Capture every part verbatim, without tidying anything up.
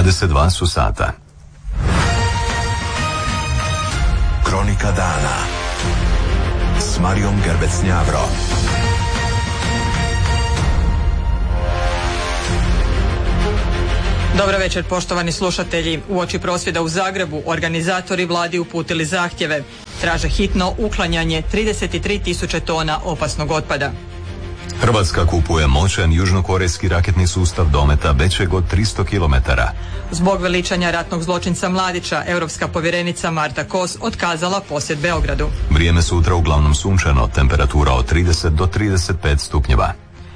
dvadeset dva su sata. Kronika dana s Marijom Gerbec-Njavro. Dobro večer, poštovani slušatelji. Uoči prosvjeda u Zagrebu organizatori vladi uputili zahtjeve. Traže hitno uklanjanje trideset tri tisuće tona opasnog otpada. Hrvatska kupuje moćan južnokorejski raketni sustav dometa većeg od tristo kilometara. Zbog veličanja ratnog zločinca Mladića, europska povjerenica Marta Kos otkazala posjet Beogradu. Vrijeme sutra uglavnom sunčano, temperatura od trideset do trideset pet stupnjeva.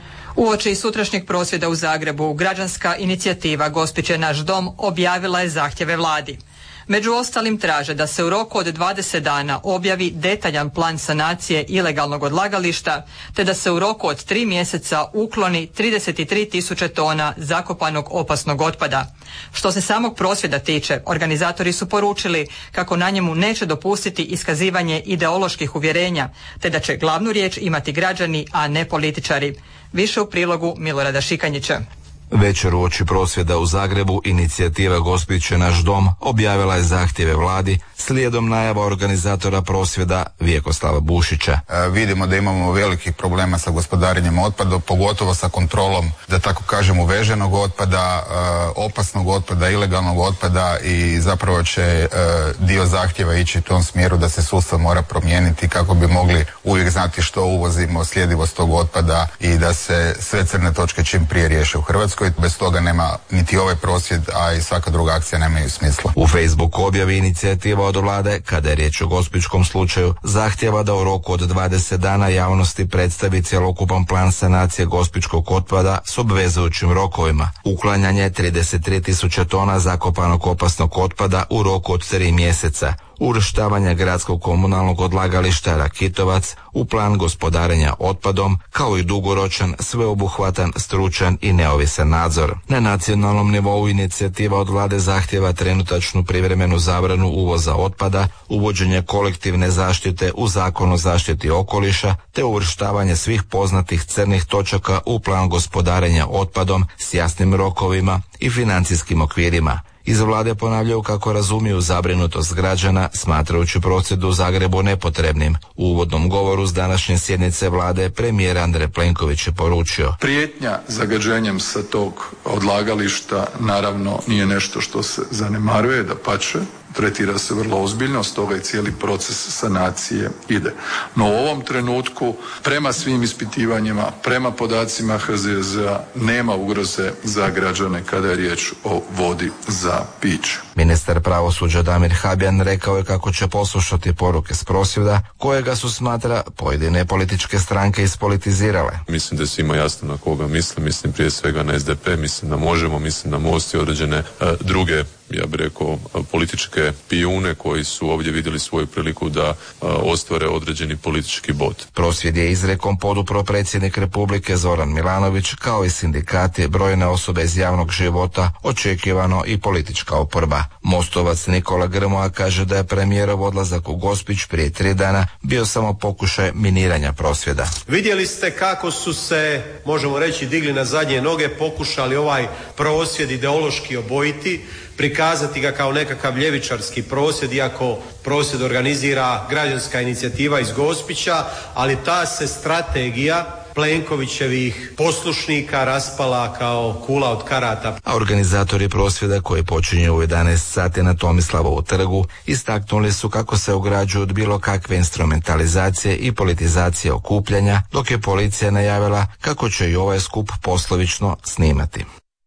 Uoči sutrašnjeg prosvjeda u Zagrebu, građanska inicijativa Gospić je naš dom objavila je zahtjeve vladi. Među ostalim traže da se u roku od dvadeset dana objavi detaljan plan sanacije ilegalnog odlagališta, te da se u roku od tri mjeseca ukloni trideset tri tisuće tona zakopanog opasnog otpada. Što se samog prosvjeda tiče, organizatori su poručili kako na njemu neće dopustiti iskazivanje ideoloških uvjerenja, te da će glavnu riječ imati građani, a ne političari. Više u prilogu Milorada Šikanjića. Večer uoči prosvjeda u Zagrebu inicijativa Gospić je naš dom objavila je zahtjeve vladi slijedom najava organizatora prosvjeda Vjekoslava Bušića. E, vidimo da imamo velikih problema sa gospodarenjem otpada, pogotovo sa kontrolom, da tako kažem, uveženog otpada, e, opasnog otpada, ilegalnog otpada i zapravo će e, dio zahtjeva ići u tom smjeru da se sustav mora promijeniti kako bi mogli uvijek znati što uvozimo, sljedivost tog otpada i da se sve crne točke čim prije riješe u Hrvatskoj. Bez toga nema niti ovaj prosvjed, a i svaka druga akcija nemaju smisla. U Facebooku objavi inicijativa od vlade, kada je riječ o gospićkom slučaju, zahtjeva da u roku od dvadeset dana javnosti predstavi cjelokupan plan sanacije gospićkog otpada s obvezujućim rokovima. Uklanjanje trideset tri tisuće tona zakopanog opasnog otpada u roku od tri mjeseca. Uvrštavanje gradskog komunalnog odlagališta Rakitovac u plan gospodarenja otpadom, kao i dugoročan, sveobuhvatan, stručan i neovisan nadzor. Na nacionalnom nivou inicijativa od vlade zahtjeva trenutačnu privremenu zabranu uvoza otpada, uvođenje kolektivne zaštite u Zakon o zaštiti okoliša, te uvrštavanje svih poznatih crnih točaka u plan gospodarenja otpadom s jasnim rokovima i financijskim okvirima. Iz vlade ponavljaju kako razumiju zabrinutost građana, smatrajući prosvjed u Zagrebu nepotrebnim. U uvodnom govoru s današnje sjednice vlade premijer Andrej Plenković je poručio: prijetnja zagađenjem sa tog odlagališta naravno nije nešto što se zanemaruje, dapače, tretira se vrlo ozbiljno, stoga i cijeli proces sanacije ide. No u ovom trenutku, prema svim ispitivanjima, prema podacima H Z Z-a, nema ugroze za građane kada je riječ o vodi za piće. Ministar pravosuđa Damir Habijan rekao je kako će poslušati poruke s prosvjeda, kojega su, smatra, pojedine političke stranke ispolitizirale. Mislim da je svima jasno na koga mislim, mislim prije svega na S D P, mislim da Možemo, mislim na Most i određene uh, druge, ja bih rekao, političke pijune koji su ovdje vidjeli svoju priliku da uh, ostvare određeni politički bod. Prosvjed je izrekom podupro predsjednik Republike Zoran Milanović, kao i sindikati, brojne osobe iz javnog života, očekivano i politička oporba. Mostovac Nikola Grmoja kaže da je premijerov odlazak u Gospić prije tri dana bio samo pokušaj miniranja prosvjeda. Vidjeli ste kako su se, možemo reći, digli na zadnje noge, pokušali ovaj prosvjed ideološki obojiti, prikazati ga kao nekakav ljevičarski prosvjed, iako prosvjed organizira građanska inicijativa iz Gospića, ali ta se strategija Plenkovićevih poslušnika raspala kao kula od karata. A organizatori prosvjeda, koji počinje u jedanaest sati na Tomislavovu trgu, istaknuli su kako se ograđuju od bilo kakve instrumentalizacije i politizacije okupljanja, dok je policija najavila kako će i ovaj skup poslovično snimati.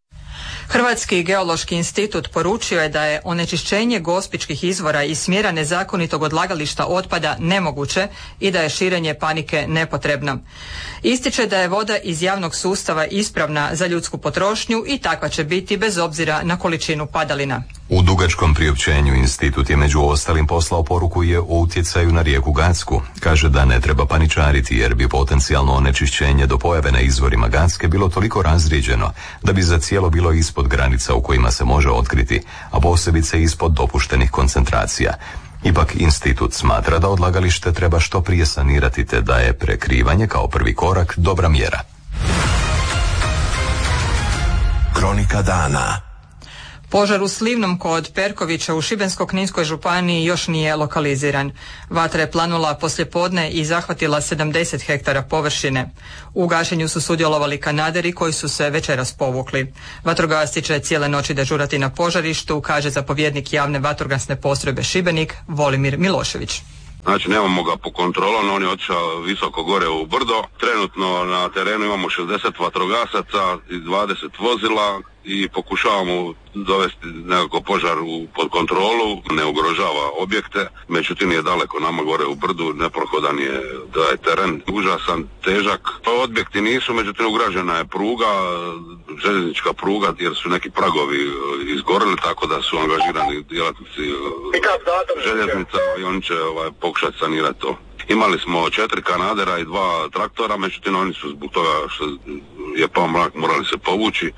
Hrvatski geološki institut poručio je da je onečišćenje gospićkih izvora iz smjera nezakonitog odlagališta otpada nemoguće i da je širenje panike nepotrebno. Ističe da je voda iz javnog sustava ispravna za ljudsku potrošnju i takva će biti bez obzira na količinu padalina. U dugačkom priopćenju institut je među ostalim poslao poruku je o utjecaju na rijeku Gacku. Kaže da ne treba paničariti jer bi potencijalno onečišćenje do pojave na izvorima Gacke bilo toliko razrijeđeno da bi za cijelo bilo ispod granica u kojima se može otkriti, a posebice ispod dopuštenih koncentracija. Ipak institut smatra da odlagalište treba što prije sanirati te da je prekrivanje kao prvi korak dobra mjera. Kronika dana. Požar u Slivnom kod Perkovića u Šibensko-kninskoj županiji još nije lokaliziran. Vatra je planula poslijepodne i zahvatila sedamdeset hektara površine. U gašenju su sudjelovali kanaderi koji su se večeras povukli. Vatrogasci će cijele noći dežurati na požarištu, kaže zapovjednik javne vatrogasne postrojbe Šibenik Volimir Milošević. Znači nemamo ga po kontrolom, on je otišao visoko gore u brdo. Trenutno na terenu imamo šezdeset vatrogasaca i dvadeset vozila i pokušavamo dovesti nekako požar u, pod kontrolu, ne ugrožava objekte, međutim je daleko nama gore u brdu, neprohodan je da je teren užasan, težak. Objekti nisu, međutim ugrađena je pruga, željeznička pruga jer su neki pragovi izgorili, tako da su angažirani djelatnici željeznica i oni će ovaj, pokušati sanirati to. Imali smo četiri kanadera i dva traktora, međutim oni su zbog toga što je pao mrak morali se povući.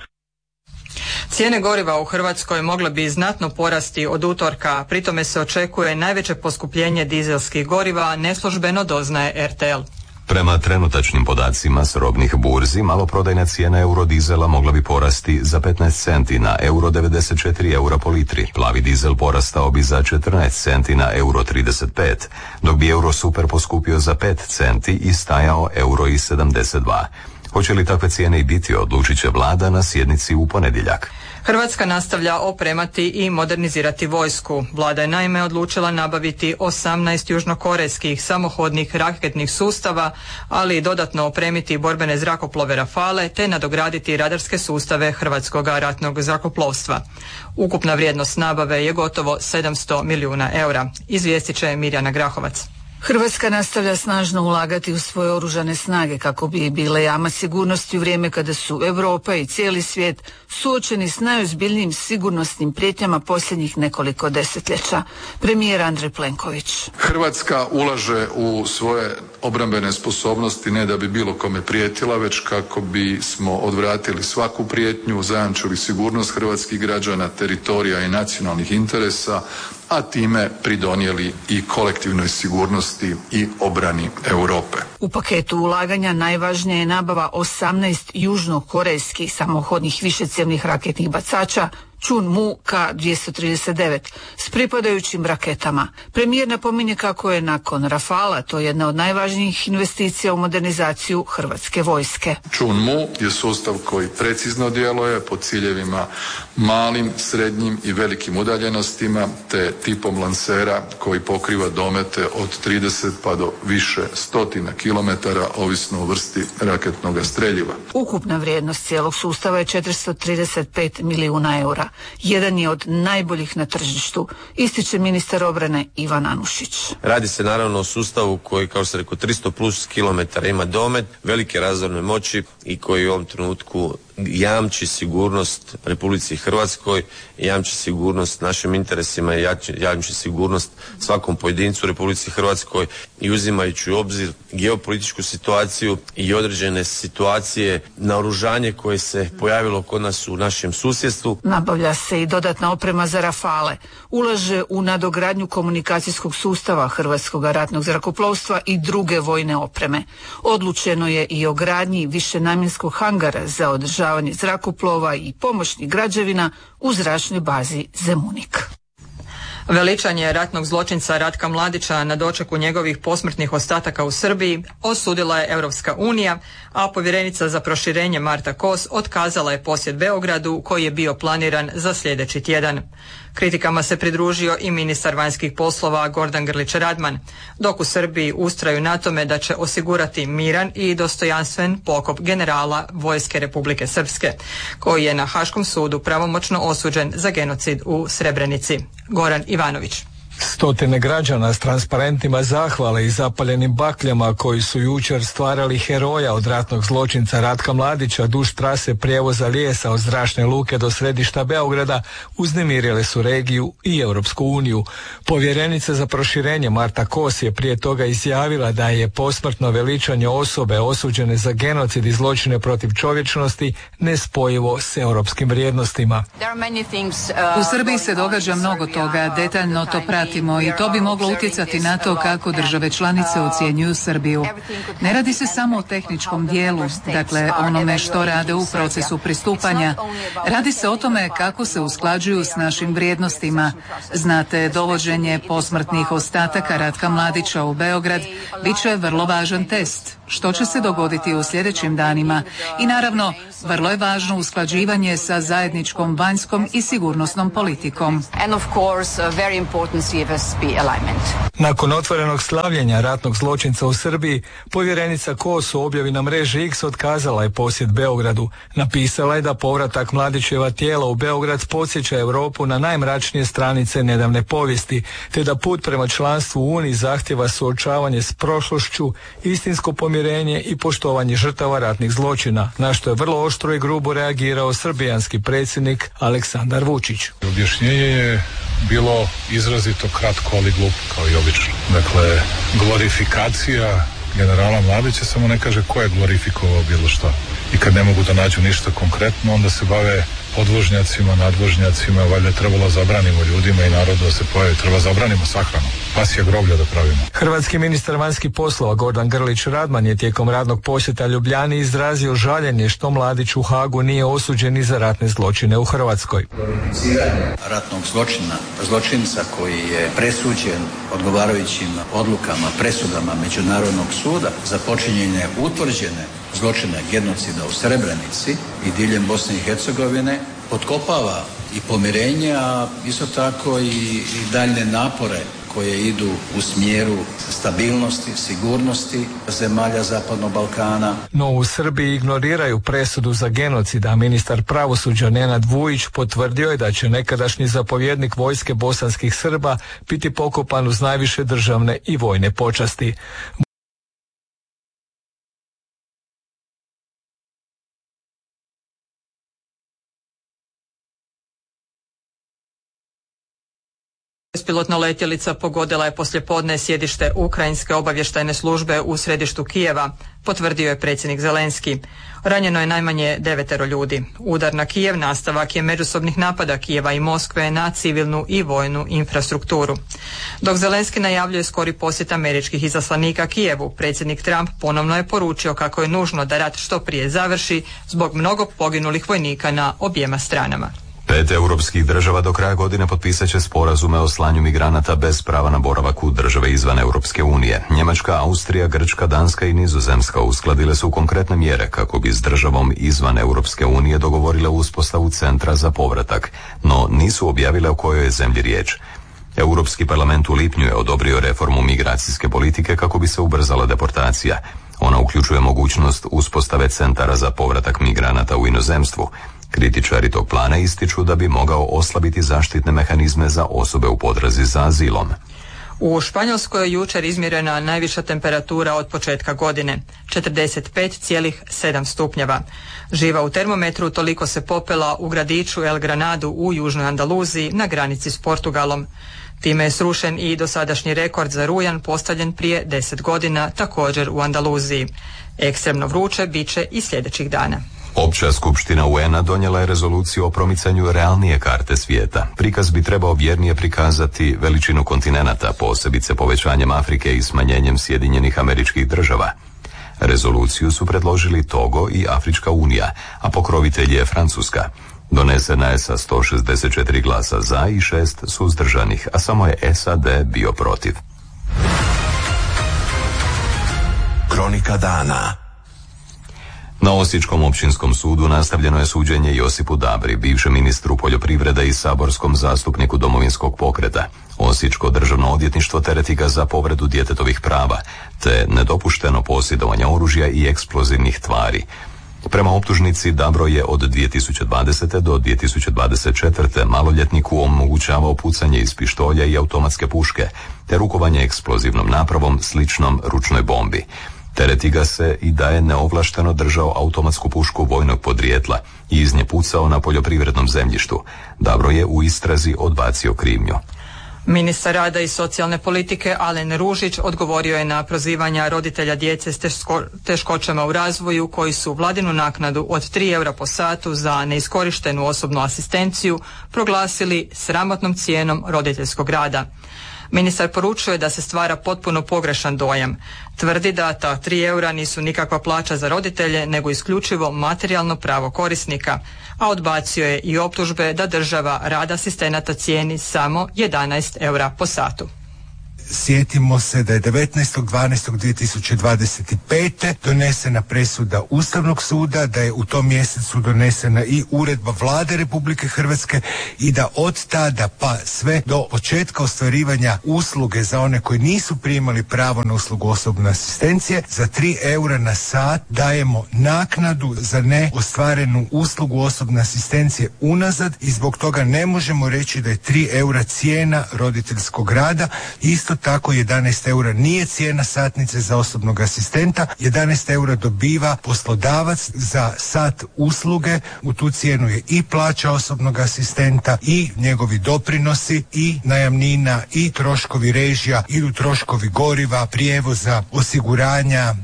Cijene goriva u Hrvatskoj mogle bi znatno porasti od utorka, pri tome se očekuje najveće poskupljenje dizelskih goriva, neslužbeno doznaje R T L. Prema trenutačnim podacima s robnih burzi, maloprodajna cijena eurodizela mogla bi porasti za petnaest centi na euro devedeset četiri eura po litri. Plavi dizel porastao bi za četrnaest centi na euro trideset pet, dok bi euro super poskupio za pet centi i stajao euro i sedamdeset dva. Hoće li takve cijene i biti, odlučit će vlada na sjednici u ponedjeljak. Hrvatska nastavlja opremati i modernizirati vojsku. Vlada je naime odlučila nabaviti osamnaest južnokorejskih samohodnih raketnih sustava, ali i dodatno opremiti borbene zrakoplove Rafale te nadograditi radarske sustave Hrvatskog ratnog zrakoplovstva. Ukupna vrijednost nabave je gotovo sedamsto milijuna eura, izvijestit će Mirjana Grahovac. Hrvatska nastavlja snažno ulagati u svoje oružane snage kako bi bile jamac sigurnosti u vrijeme kada su Europa i cijeli svijet suočeni s najozbiljnijim sigurnosnim prijetnjama posljednjih nekoliko desetljeća. Premijer Andrej Plenković. Hrvatska ulaže u svoje obrambene sposobnosti ne da bi bilo kome prijetila, već kako bi smo odvratili svaku prijetnju, zajamčili sigurnost hrvatskih građana, teritorija i nacionalnih interesa, a time pridonijeli i kolektivnoj sigurnosti i obrani Europe. U paketu ulaganja najvažnija je nabava osamnaest južnokorejskih samohodnih višecjevnih raketnih bacača Chunmoo K dvjesto trideset devet s pripadajućim raketama. Premijer napominje kako je nakon Rafala to jedna od najvažnijih investicija u modernizaciju hrvatske vojske. Chunmoo je sustav koji precizno djeluje po ciljevima malim, srednjim i velikim udaljenostima te tipom lansera koji pokriva domete od trideset pa do više stotina kilometara ovisno o vrsti raketnog streljiva. Ukupna vrijednost cijelog sustava je četiristo trideset pet milijuna eura. Jedan je od najboljih na tržištu, ističe ministar obrane Ivan Anušić. Radi se naravno o sustavu koji, kao što se rekao, tristo plus kilometara ima domet, velike razorne moći i koji u ovom trenutku jamči sigurnost Republici Hrvatskoj, jamči sigurnost našim interesima i jamči sigurnost svakom pojedincu u Republici Hrvatskoj i uzimajući u obzir geopolitičku situaciju i određene situacije, naoružanje koje se pojavilo kod nas u našem susjedstvu. Nabavlja se i dodatna oprema za Rafale, ulaže u nadogradnju komunikacijskog sustava Hrvatskog ratnog zrakoplovstva i druge vojne opreme. Odlučeno je i o gradnji višenamjenskog hangara za održavanje zrakoplova i pomoćnih građevina u zračnoj bazi Zemunik. Veličanje ratnog zločinca Ratka Mladića na dočeku njegovih posmrtnih ostataka u Srbiji osudila je Europska unija, a povjerenica za proširenje Marta Kos otkazala je posjet Beogradu koji je bio planiran za sljedeći tjedan. Kritikama se pridružio i ministar vanjskih poslova Gordan Grlić Radman, dok u Srbiji ustraju na tome da će osigurati miran i dostojanstven pokop generala Vojske Republike Srpske, koji je na Haškom sudu pravomoćno osuđen za genocid u Srebrenici. Goran Ivanović. Stotine građana s transparentima zahvale i zapaljenim bakljama koji su jučer stvarali heroja od ratnog zločinca Ratka Mladića duž trase prijevoza lijesa od zračne luke do središta Beograda uznemirile su regiju i Europsku uniju. Povjerenica za proširenje Marta Kos je prije toga izjavila da je posmrtno veličanje osobe osuđene za genocid i zločine protiv čovječnosti nespojivo s europskim vrijednostima. U Srbiji se događa mnogo toga, detaljno to prati pratimo i to bi moglo utjecati na to kako države članice ocjenjuju Srbiju. Ne radi se samo o tehničkom dijelu, dakle onome što rade u procesu pristupanja. Radi se o tome kako se usklađuju s našim vrijednostima. Znate, dovođenje posmrtnih ostataka Ratka Mladića u Beograd bit će vrlo važan test. Što će se dogoditi u sljedećim danima? I naravno, vrlo je važno usklađivanje sa zajedničkom vanjskom i sigurnosnom politikom. Nakon otvorenog slavljenja ratnog zločinca u Srbiji, povjerenica Kos u objavi na mreži X otkazala je posjet Beogradu. Napisala je da povratak Mladićeva tijela u Beograd podsjeća Europu na najmračnije stranice nedavne povijesti, te da put prema članstvu u Uniji zahtjeva suočavanje s prošlošću, istinsko pomirenje i poštovanje žrtava ratnih zločina, na što je vrlo oštro i grubo reagirao srbijanski predsjednik Aleksandar Vučić. Objašnjenje je bilo izrazito kratko, ali glupo, kao i obično. Dakle, glorifikacija generala Mladića samo ne kaže ko je glorifikovao bilo što. I kad ne mogu da nađu ništa konkretno, onda se bave podvožnjacima, nadvožnjacima, valjda je trebalo zabranimo ljudima i narodu da se pojavi. Treba zabranimo sahranu. Pasija groblja da pravimo. Hrvatski ministar vanjskih poslova Gordan Grlić Radman je tijekom radnog posjeta Ljubljani izrazio žaljenje što Mladić u Hagu nije osuđen i za ratne zločine u Hrvatskoj. Glorificiranje ratnog zločina, zločinca koji je presuđen odgovarajućim odlukama, presudama Međunarodnog suda za počinjenje utvrđene zločine genocida u Srebrenici i diljem Bosne i Hercegovine potkopava i pomirenje, a isto tako i, i daljne napore koje idu u smjeru stabilnosti, sigurnosti zemalja Zapadnog Balkana. No u Srbiji ignoriraju presudu za genocid, a ministar pravosuđa Nenad Vujić potvrdio je da će nekadašnji zapovjednik vojske bosanskih Srba biti pokopan uz najviše državne i vojne počasti. Bespilotna letjelica pogodila je poslijepodne sjedište Ukrajinske obavještajne službe u središtu Kijeva, potvrdio je predsjednik Zelenski. Ranjeno je najmanje devetero ljudi. Udar na Kijev nastavak je međusobnih napada Kijeva i Moskve na civilnu i vojnu infrastrukturu. Dok Zelenski najavljuje skori posjet američkih izaslanika Kijevu, predsjednik Trump ponovno je poručio kako je nužno da rat što prije završi zbog mnogo poginulih vojnika na objema stranama. Pet europskih država do kraja godine potpisat će sporazume o slanju migranata bez prava na boravak u države izvan Europske unije. Njemačka, Austrija, Grčka, Danska i Nizozemska uskladile su konkretne mjere kako bi s državom izvan Europske unije dogovorile uspostavu centra za povratak, no nisu objavile o kojoj je zemlji riječ. Europski parlament u lipnju je odobrio reformu migracijske politike kako bi se ubrzala deportacija. Ona uključuje mogućnost uspostave centara za povratak migranata u inozemstvu. Kritičari tog plana ističu da bi mogao oslabiti zaštitne mehanizme za osobe u potrazi za azilom. U Španjolskoj je jučer izmjerena najviša temperatura od početka godine, četrdeset pet zarez sedam stupnjeva. Živa u termometru toliko se popela u gradiću El Granadu u južnoj Andaluziji na granici s Portugalom. Time je srušen i dosadašnji rekord za rujan postavljen prije deset godina, također u Andaluziji. Ekstremno vruće bit će i sljedećih dana. Opća skupština U N-a donijela je rezoluciju o promicanju realnije karte svijeta. Prikaz bi trebao vjernije prikazati veličinu kontinenata, posebice povećanjem Afrike i smanjenjem Sjedinjenih Američkih Država. Rezoluciju su predložili Togo i Afrička unija, a pokrovitelj je Francuska. Donesena je sa sto šezdeset četiri glasa za i šest suzdržanih, a samo je S A D bio protiv. Kronika dana. Na Osječkom općinskom sudu nastavljeno je suđenje Josipu Dabri, bivšem ministru poljoprivrede i saborskom zastupniku Domovinskog pokreta. Osječko državno odvjetništvo tereti ga za povredu djetetovih prava, te nedopušteno posjedovanje oružja i eksplozivnih tvari. Prema optužnici, Dabro je od dvije tisuće dvadesete do dvije tisuće dvadeset četvrte maloljetniku omogućavao pucanje iz pištolja i automatske puške, te rukovanje eksplozivnom napravom sličnom ručnoj bombi. Tereti ga se i da je neovlašteno držao automatsku pušku vojnog podrijetla i iz nje pucao na poljoprivrednom zemljištu. Dabro je u istrazi odbacio krivnju. Ministar rada i socijalne politike Alen Ružić odgovorio je na prozivanja roditelja djece s teško, teškoćama u razvoju koji su vladinu naknadu od tri eura po satu za neiskorištenu osobnu asistenciju proglasili sramotnom cijenom roditeljskog rada. Ministar poručuje da se stvara potpuno pogrešan dojam. Tvrdi da ta tri eura nisu nikakva plaća za roditelje, nego isključivo materijalno pravo korisnika, a odbacio je i optužbe da država rad asistenata cijeni samo jedanaest eura po satu. Sjetimo se da je devetnaestog dvanaestog dvije tisuće dvadeset pete donesena presuda Ustavnog suda, da je u tom mjesecu donesena i uredba Vlade Republike Hrvatske i da od tada pa sve do početka ostvarivanja usluge za one koji nisu primali pravo na uslugu osobne asistencije za tri eura na sat dajemo naknadu za neostvarenu uslugu osobne asistencije unazad i zbog toga ne možemo reći da je tri eura cijena roditeljskog rada. Isto tako jedanaest eura nije cijena satnice za osobnog asistenta, jedanaest eura dobiva poslodavac za sat usluge, u tu cijenu je i plaća osobnog asistenta i njegovi doprinosi i najamnina i troškovi režija, idu troškovi goriva, prijevoza, osiguranja.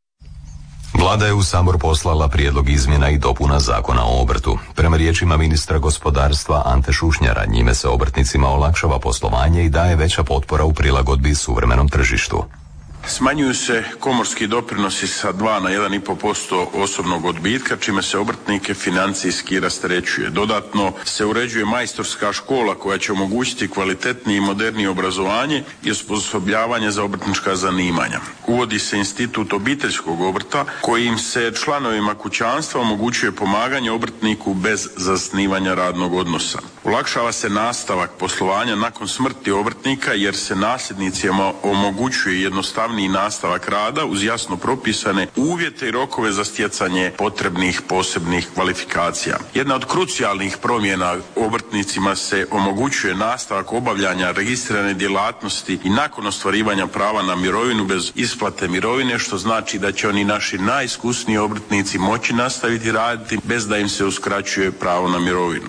Vlada je u Sabor poslala prijedlog izmjena i dopuna Zakona o obrtu. Prema riječima ministra gospodarstva Ante Šušnjara, njime se obrtnicima olakšava poslovanje i daje veća potpora u prilagodbi suvremenom tržištu. Smanjuju se komorski doprinosi sa dva na jedan i pol posto osobnog odbitka, čime se obrtnike financijski rasterećuje. Dodatno se uređuje majstorska škola koja će omogućiti kvalitetnije i modernije obrazovanje i osposobljavanje za obrtnička zanimanja. Uvodi se institut obiteljskog obrta kojim se članovima kućanstva omogućuje pomaganje obrtniku bez zasnivanja radnog odnosa. Olakšava se nastavak poslovanja nakon smrti obrtnika jer se nasljednicima omogućuje jednostavniji nastavak rada uz jasno propisane uvjete i rokove za stjecanje potrebnih posebnih kvalifikacija. Jedna od krucijalnih promjena obrtnicima se omogućuje nastavak obavljanja registrirane djelatnosti i nakon ostvarivanja prava na mirovinu bez isplate mirovine, što znači da će oni naši najiskusniji obrtnici moći nastaviti raditi bez da im se uskraćuje pravo na mirovinu.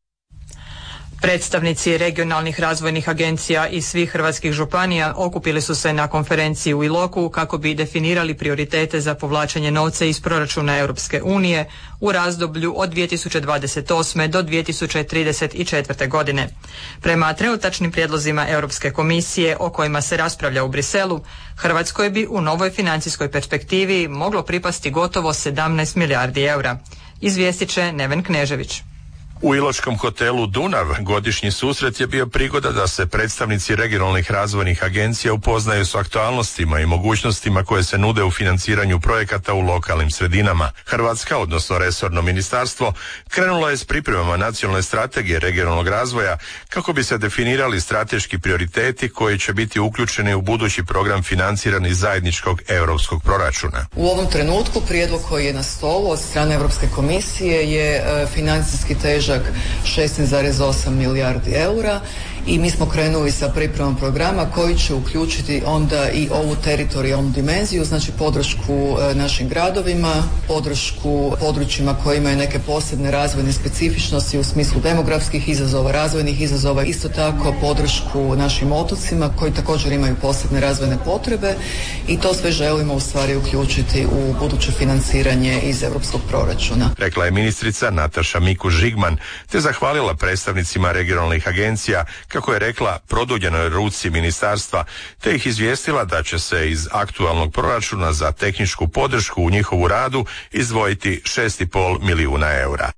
Predstavnici regionalnih razvojnih agencija iz svih hrvatskih županija okupili su se na konferenciji u Iloku kako bi definirali prioritete za povlačenje novca iz proračuna Europske unije u razdoblju od dvije tisuće dvadeset osme do dvije tisuće trideset četvrte. godine. Prema trenutačnim prijedlozima Europske komisije o kojima se raspravlja u Briselu, Hrvatskoj bi u novoj financijskoj perspektivi moglo pripasti gotovo sedamnaest milijardi eura. Izvijestit će Neven Knežević. U iločkom hotelu Dunav godišnji susret je bio prigoda da se predstavnici regionalnih razvojnih agencija upoznaju s aktualnostima i mogućnostima koje se nude u financiranju projekata u lokalnim sredinama. Hrvatska, odnosno resorno ministarstvo, krenulo je s pripremama nacionalne strategije regionalnog razvoja kako bi se definirali strateški prioriteti koji će biti uključeni u budući program financiran iz zajedničkog europskog proračuna. U ovom trenutku prijedlog koji je na stolu od strane Europske komisije je e, financijski težak šesnaest zarez osam milijardi eura i mi smo krenuli sa pripremom programa koji će uključiti onda i ovu teritorijalnu dimenziju, znači podršku e, našim gradovima, podršku područjima koji imaju neke posebne razvojne specifičnosti u smislu demografskih izazova, razvojnih izazova, isto tako podršku našim otocima koji također imaju posebne razvojne potrebe i to sve želimo u stvari uključiti u buduće financiranje iz europskog proračuna. Rekla je ministrica Nataša Mikuš-Žigman te zahvalila predstavnicima regionalnih agencija, kako je rekla, produljenoj ruci ministarstva, te ih izvijestila da će se iz aktualnog proračuna za tehničku podršku u njihovu radu izdvojiti šest i pol milijuna eura.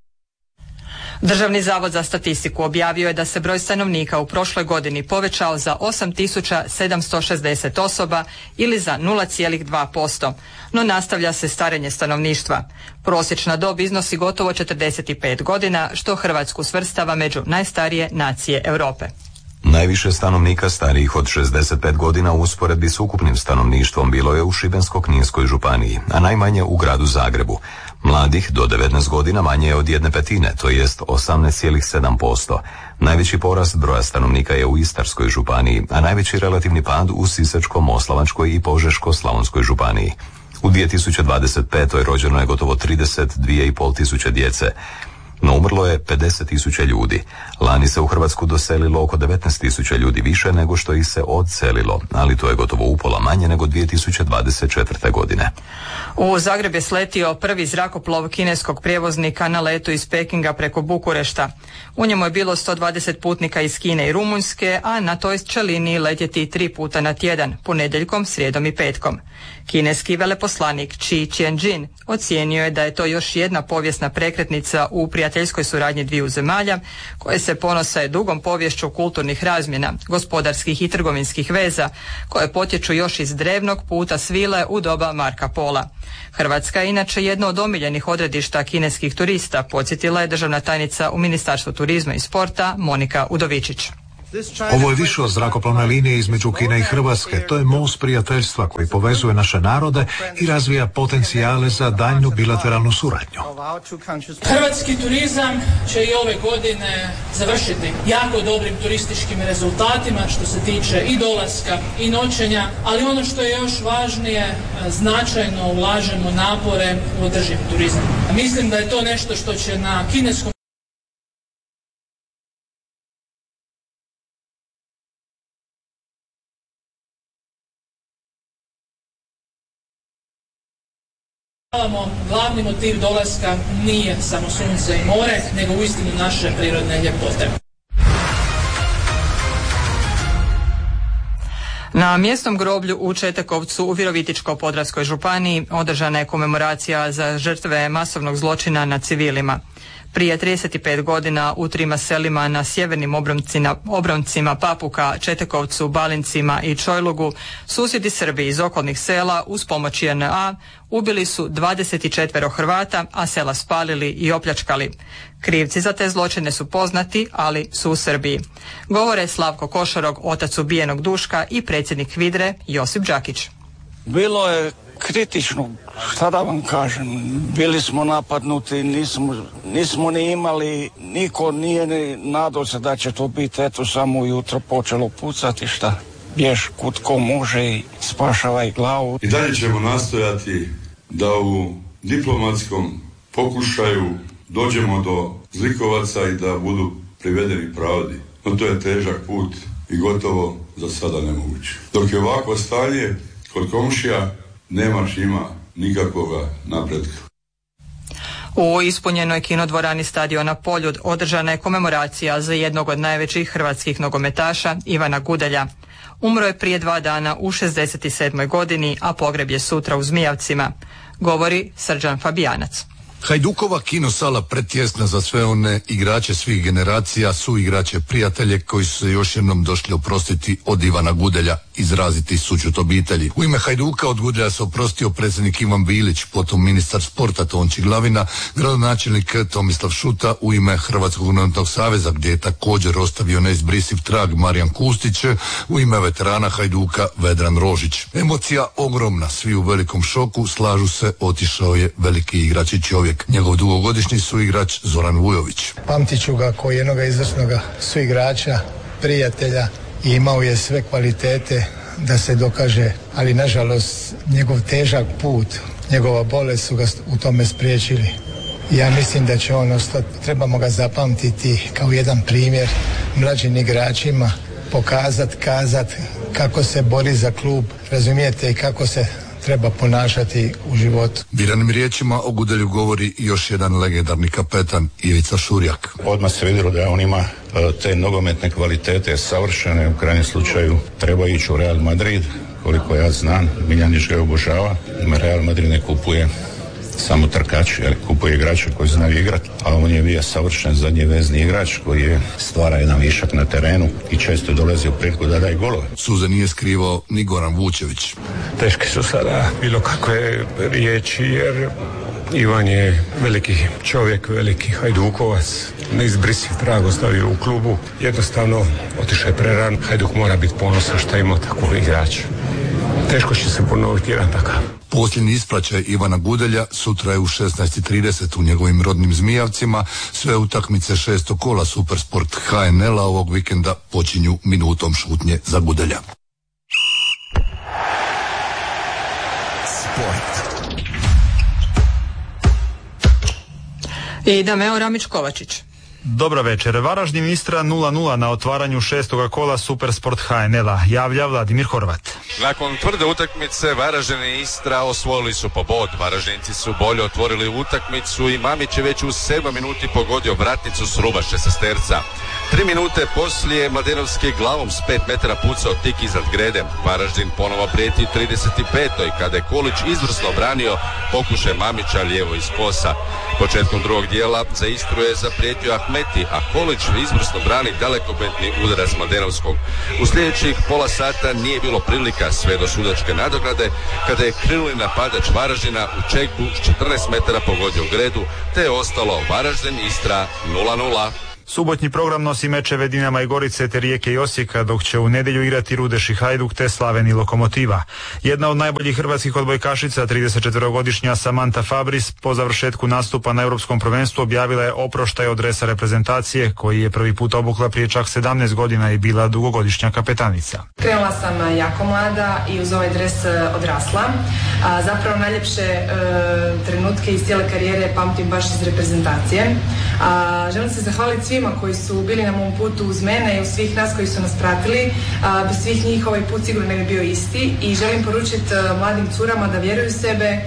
Državni zavod za statistiku objavio je da se broj stanovnika u prošloj godini povećao za osam tisuća sedamsto šezdeset osoba ili za nula zarez dva posto, no nastavlja se starenje stanovništva. Prosječna dob iznosi gotovo četrdeset pet godina, što Hrvatsku svrstava među najstarije nacije Europe. Najviše stanovnika starijih od šezdeset pet godina u usporedbi s ukupnim stanovništvom bilo je u Šibensko-kninskoj županiji, a najmanje u gradu Zagrebu. Mladih do devetnaest godina manje je od jedne petine, to jest osamnaest zarez sedam posto. Najveći porast broja stanovnika je u Istarskoj županiji, a najveći relativni pad u Sisačko-moslavačkoj i Požeško-slavonskoj županiji. U dvije tisuće dvadeset petoj rođeno je gotovo trideset dvije i pol tisuće djece. no umrlo je pedeset tisuća ljudi. Lani se u Hrvatsku doselilo oko devetnaest tisuća ljudi više nego što ih se odselilo, ali to je gotovo upola manje nego dvije tisuće dvadeset četvrte. godine. U Zagreb je sletio prvi zrakoplov kineskog prijevoznika na letu iz Pekinga preko Bukurešta. U njemu je bilo sto dvadeset putnika iz Kine i Rumunjske, a na toj će liniji letjeti tri puta na tjedan, ponedjeljkom, srijedom i petkom. Kineski veleposlanik Chi Qianjin ocijenio je da je to još jedna povijesna prekretnica u prijateljskoj suradnji dviju zemalja koje se ponose dugom poviješću kulturnih razmjena, gospodarskih i trgovinskih veza koje potječu još iz drevnog puta svile u doba Marka Pola. Hrvatska je inače jedno od omiljenih odredišta kineskih turista, podsjetila je državna tajnica u Ministarstvu turizma i sporta Monika Udovičić. Ovo je više od zrakoplovne linije između Kine i Hrvatske. To je most prijateljstva koji povezuje naše narode i razvija potencijale za daljnju bilateralnu suradnju. Hrvatski turizam će i ove godine završiti jako dobrim turističkim rezultatima što se tiče i dolaska i noćenja, ali ono što je još važnije, značajno ulažemo napore u održiv turizam. Mislim da je to nešto što će na kineskom glavni motiv dolaska nije samo sunce i more, nego uistinu naše prirodne ljepote. Na mjesnom groblju u Četekovcu u Virovitičko-podravskoj županiji održana je komemoracija za žrtve masovnog zločina nad civilima. Prije trideset pet godina u trima selima na sjevernim obroncima, obroncima Papuka, Četekovcu, Balincima i Čojlugu susjedi Srbi iz okolnih sela uz pomoć J N A ubili su dvadeset četiri Hrvata, a sela spalili i opljačkali. Krivci za te zločine su poznati, ali su u Srbiji. Govore Slavko Košarog, otac ubijenog Duška, i predsjednik Vidre Josip Đakić. Bilo je kritično, šta da vam kažem, bili smo napadnuti, nismo, nismo ni imali, niko nije ni nadao se da će to biti, eto samo ujutro počelo pucati, šta, bješ kud ko može i spašavaj glavu. I dalje ćemo nastojati da u diplomatskom pokušaju dođemo do zlikovaca i da budu privedeni pravdi. No to je težak put i gotovo za sada nemoguće. Dok je ovako stanje kod komšija, nemaš njima nikakvoga napretka. U ispunjenoj kinodvorani stadiona Poljud održana je komemoracija za jednog od najvećih hrvatskih nogometaša, Ivana Gudelja. Umro je prije dva dana u šezdeset sedmoj godini, a pogreb je sutra u Zmijavcima. Govori Srđan Fabijanac. Hajdukova kinosala pretjesna za sve one igrače svih generacija, su igrače prijatelje koji su se još jednom došli oprostiti od Ivana Gudelja, izraziti sućut obitelji. U ime Hajduka od Gudelja se oprostio predsjednik Ivan Bilić, potom ministar sporta Tonči Glavina, gradonačelnik Tomislav Šuta u ime Hrvatskog nogometnog saveza, gdje je također ostavio neizbrisiv trag Marijan Kustić, u ime veterana Hajduka Vedran Rožić. Emocija ogromna, svi u velikom šoku, slažu se, otišao je veliki igrač i čovjek. Njegov dugogodišnji suigrač Zoran Vujović. Pamtit ću ga kao jednog izvrsnog suigrača, prijatelja, i imao je sve kvalitete da se dokaže, ali nažalost njegov težak put, njegova bolest su ga u tome spriječili. Ja mislim da će on ostati, trebamo ga zapamtiti kao jedan primjer mlađim igračima, pokazati, kazati kako se bori za klub, razumijete, i kako se treba ponašati u životu. Biranim riječima o Gudelju govori još jedan legendarni kapetan, Ivica Šurjak. Odmah se vidjelo da on ima te nogometne kvalitete savršene, u krajnjem slučaju treba ići u Real Madrid, koliko ja znam, Miljanić ga obožava, ima Real Madrid ne kupuje samo trkač, jer kupuje igrače koji znaju igrati, a on je bio savršen zadnji vezni igrač koji je stvara jedan višak na terenu i često dolazi u priliku da daje golove. Suze nije skrivao ni Goran Vučević. Teške su sada bilo kakve riječi, jer Ivan je veliki čovjek, veliki hajdukovac, neizbrisiv trag ostavio u klubu, jednostavno otišao je preran. Hajduk mora biti ponosan što ima takvog igrača. Teško će se ponoviti jedan takav. Posljednji ispraćaj Ivana Gudelja sutra je u šesnaest i trideset u njegovim rodnim Zmijavcima. Sve utakmice šestog kola Supersport H N L-a ovog vikenda počinju minutom šutnje za Gudelja. I Dameo Ramić-Kovačić. Dobra večer. Varaždin Istra nula nula na otvaranju šestoga kola Supersport H N L-a. Javlja Vladimir Horvat. Nakon tvrde utakmice Varaždin i Istra osvojili su pobod. Varaždinci su bolje otvorili utakmicu i Mamić je već u sedmoj minuti pogodio vratnicu s ruba šestesterca. Tri minute poslije Mladenovski glavom s pet metara pucao tik iznad grede. Varaždin ponovo prijeti u trideset petoj kada je Kolić izvrsno branio pokušaj Mamića lijevo iz kosa. Početkom drugog dijela za Istru je zaprijetio Ahmeti, a Kolić izvrsno brani dalekometni udarac Mladenovskog. U sljedećih pola sata nije bilo prilika sve do sudačke nadograde kada je krilni napadač Varaždina u čekbu s četrnaest metara pogodio gredu te je ostalo Varaždin Istra nula nula. Subotnji program nosi mečeve Dinama i Gorice te Rijeke i Osijeka, dok će u nedjelju igrati Rudeš i Hajduk te Slaven i Lokomotiva. Jedna od najboljih hrvatskih odbojkašica, tridesetčetverogodišnja Samantha Fabris, po završetku nastupa na Europskom prvenstvu objavila je oproštaj od dresa reprezentacije, koji je prvi put obukla prije čak sedamnaest godina i bila dugogodišnja kapetanica. Krenula sam jako mlada i uz ovaj dres odrasla. A zapravo najljepše e, trenutke iz cijele karijere pamtim baš iz reprezentacije. A, želim se zahvaliti svima koji su bili na mom putu uz mene i uz svih nas koji su nas pratili. A, bez svih njih ovaj put sigurno ne bi bio isti i želim poručiti mladim curama da vjeruju u sebe,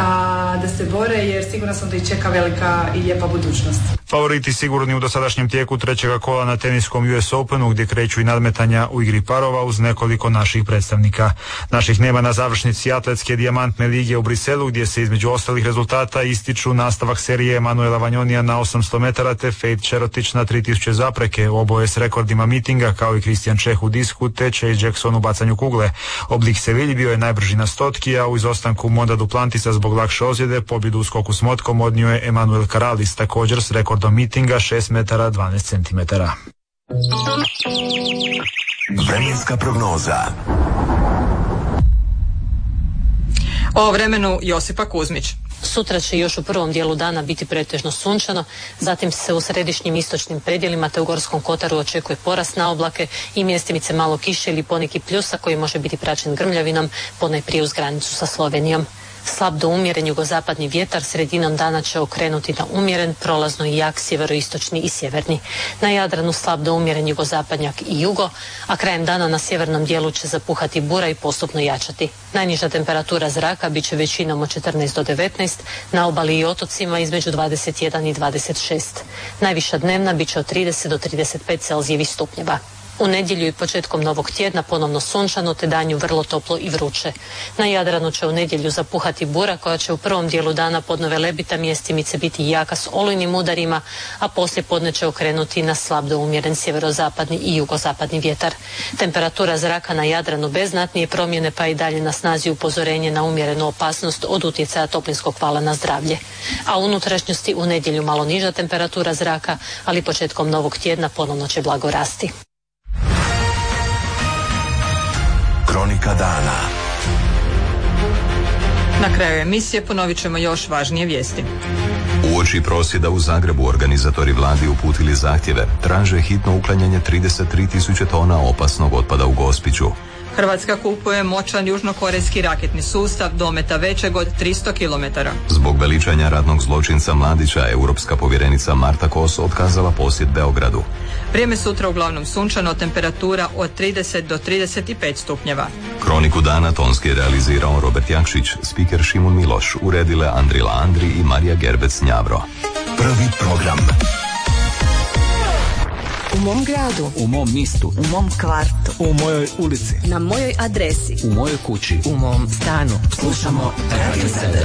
a, da se bore jer sigurno sam da ih čeka velika i lijepa budućnost. Favoriti sigurni u dosadašnjem tijeku trećega kola na teniskom U S Openu gdje kreću i nadmetanja u igri parova uz nekoliko naših predstavnika. Naših nema na završnici atletske dijamantne lige u Briselu gdje se između ostalih rezultata ističu nastavak serije Emanuela Vanjonija na osamsto metara te Fejt Čerotić na tri tisuće zapreke, oboje s rekordima mitinga kao i Kristijan Čeh u disku te Chase Jackson u bacanju kugle. Oblik Sevilji bio je najbrži na stotki, a u izostanku Monda Duplantisa zbog lakše ozljede pobjedu u skoku s motkom odnio je Emanuel Karalis, također s rekordom mitinga šest metara dvanaest centimetara. Vremenska prognoza. O vremenu Josipa Kuzmić. Sutra će još u prvom dijelu dana biti pretežno sunčano, zatim se u središnjim istočnim predjelima te u Gorskom kotaru očekuje porast na oblake i mjestimice malo kiše ili poneki pljusa koji može biti praćen grmljavinom, ponajprije uz granicu sa Slovenijom. Slab do umjeren jugozapadni vjetar sredinom dana će okrenuti na umjeren, prolazno i jak sjeveroistočni i sjeverni. Na Jadranu slab do umjeren jugozapadnjak i jugo, a krajem dana na sjevernom dijelu će zapuhati bura i postupno jačati. Najniža temperatura zraka bit će većinom od četrnaest do devetnaest, na obali i otocima između dvadeset jedan i dvadeset šest. Najviša dnevna bit će od trideset do trideset pet Celzijevih stupnjeva. U nedjelju i početkom novog tjedna ponovno sunčano te danju vrlo toplo i vruće. Na Jadranu će u nedjelju zapuhati bura koja će u prvom dijelu dana podnove lebita mjestimice biti jaka s olujnim udarima, a poslije podne će okrenuti na slab do umjeren sjeverozapadni i jugozapadni vjetar. Temperatura zraka na Jadranu bez znatnije promjene pa i dalje na snazi upozorenje na umjerenu opasnost od utjecaja toplinskog vala na zdravlje. A u unutrašnjosti u nedjelju malo niža temperatura zraka, ali početkom novog tjedna ponovno će blago rasti. Kronika dana. Na kraju emisije ponovit ćemo još važnije vijesti. Uoči prosvjeda u Zagrebu organizatori vladi uputili zahtjeve. Traže hitno uklanjanje trideset tri tisuće tona opasnog otpada u Gospiću. Hrvatska kupuje moćan južnokorejski raketni sustav dometa većeg od tristo kilometara. Zbog veličanja ratnog zločinca Mladića, europska povjerenica Marta Kos otkazala posjet Beogradu. Vrijeme sutra uglavnom sunčano, temperatura od trideset do trideset pet stupnjeva. Kroniku dana tonski je realizirao Robert Jakšić, spiker Šimun Miloš, uredile Andrila Andri i Marija Gerbec Njavro. Prvi program. U mom gradu. U mom mistu. U mom kvartu. U mojoj ulici. Na mojoj adresi. U mojoj kući. U mom stanu. Slušamo Radio